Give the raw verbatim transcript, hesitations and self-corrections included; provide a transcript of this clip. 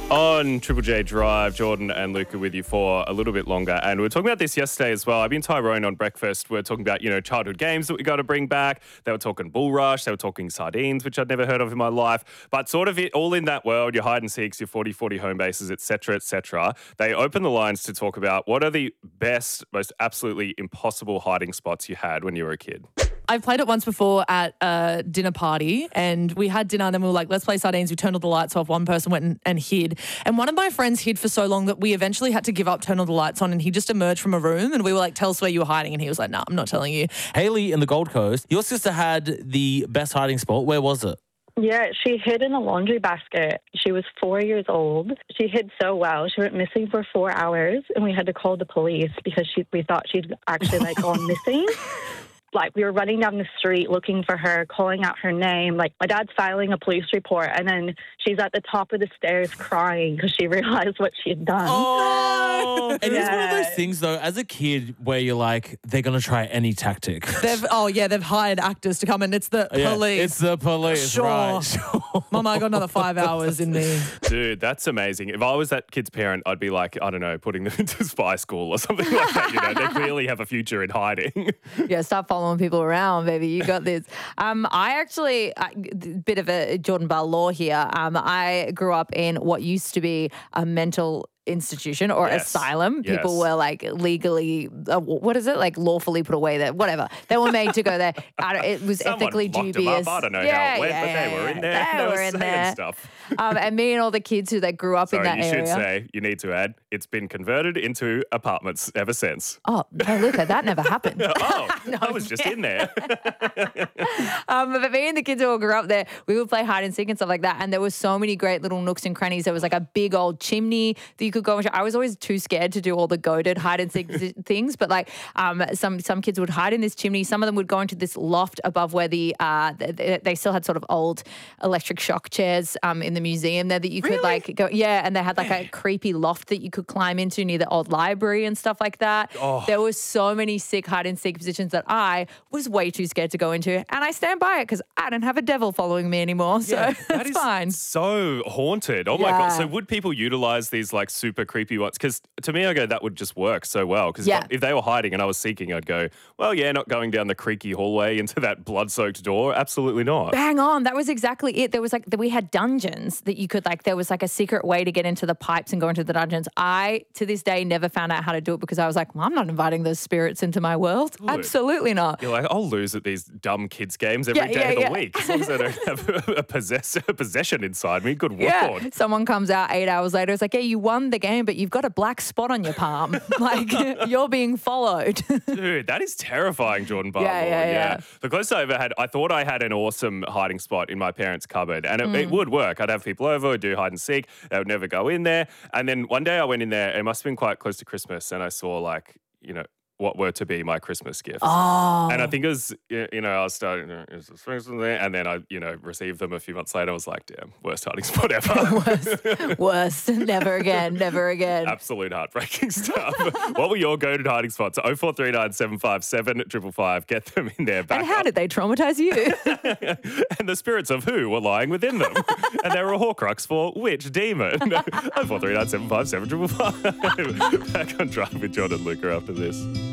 On Triple J Drive, Jordan and Luca with you for a little bit longer. And we were talking about this yesterday as well. I've been Tyrone on breakfast. We are talking about, you know, childhood games that we got to bring back. They were talking Bull Rush. They were talking sardines, which I'd never heard of in my life. But sort of it, all in that world, your hide and seeks, your forty forty home bases, et cetera, et cetera. They open the lines to talk about what are the best, most absolutely impossible hiding spots you had when you were a kid. I've played it once before at a dinner party, and we had dinner and then we were like, let's play sardines. We turned all the lights off. One person went and, and hid. And one of my friends hid for so long that we eventually had to give up, turn all the lights on, and he just emerged from a room and we were like, tell us where you were hiding. And he was like, no, nah, I'm not telling you. Haley in the Gold Coast, your sister had the best hiding spot. Where was it? Yeah, she hid in a laundry basket. She was four years old. She hid so well. She went missing for four hours and we had to call the police because she we thought she'd actually like gone missing. Like, we were running down the street looking for her, calling out her name. Like, my dad's filing a police report, and then she's at the top of the stairs crying because she realized what she had done. Oh! And yeah. It's one of those things, though, as a kid where you're like, they're going to try any tactic. They've Oh, yeah, they've hired actors to come in. It's the yeah, police. It's the police, sure. right. Sure. Mum, I got another five hours in me. Dude, that's amazing. If I was that kid's parent, I'd be like, I don't know, putting them into spy school or something like that. You know, they clearly have a future in hiding. Yeah, stop following people around, baby. You got this. Um, I actually, a bit of a Jordan Bar law here. Um, I grew up in what used to be a mental institution or yes. asylum. Yes. People were like legally, uh, what is it? Like lawfully put away there, whatever. They were made to go there. I don't, it was Someone ethically locked dubious. Them up. I don't know yeah, how it went, yeah, but yeah, they were in there. They, they were, were in saying there. stuff. Um, and me and all the kids who that grew up Sorry, in that you area. should say, you need to add, it's been converted into apartments ever since. Oh, no, Luca, that never happened. oh, no, I was just in there. um, but me and the kids who all grew up there, we would play hide and seek and stuff like that. And there were so many great little nooks and crannies. There was like a big old chimney that you could go into. I was always too scared to do all the goaded hide and seek things. But like um, some some kids would hide in this chimney. Some of them would go into this loft above where the uh, they, they still had sort of old electric shock chairs um, in the museum there that you could really? like go. Yeah, and they had like a creepy loft that you could climb into near the old library and stuff like that. Oh. There were so many sick hide and seek positions that I was way too scared to go into, and I stand by it because I don't have a devil following me anymore, so Yeah, that it's is fine. So haunted. Oh my Yeah. God. So would people utilize these like super creepy ones? Because to me, I go, that would just work so well. Because Yeah. if, if they were hiding and I was seeking, I'd go, well, yeah, not going down the creaky hallway into that blood-soaked door. Absolutely not. Bang on. That was exactly it. There was like, we had dungeons that you could like, there was like a secret way to get into the pipes and go into the dungeons. I, to this day, never found out how to do it because I was like, well, I'm not inviting those spirits into my world. Good. Absolutely not. You're like, I'll lose at these dumb kids games every Yeah, day yeah, of the yeah. week. As long as I don't have a, a, possess, a possession inside me. Good Yeah. Lord. Someone comes out eight hours later. It's like, yeah, you won the game, but you've got a black spot on your palm. Like, you're being followed. Dude, that is terrifying, Jordan Barlow. Yeah, yeah, yeah. The closest I ever had, I thought I had an awesome hiding spot in my parents' cupboard, and it, Mm. it would work. I'd have people over, do hide and seek. They would never go in there. And then one day I went in there, it must have been quite close to Christmas, and I saw, like, you know, what were to be my Christmas gifts. Oh. And I think it was, you know, I was starting, and then I, you know, received them a few months later. I was like, damn, worst hiding spot ever. Worst. Worst. Never again. Never again. Absolute heartbreaking stuff. What were your go-to hiding spots? oh four three nine, seven five seven, five five five. Get them in there. Back And how up. did they traumatize you? And the spirits of who were lying within them. And they were a Horcrux for which demon? oh four three nine, seven five seven, five five five. Back on Drive with Jordan and Luca after this.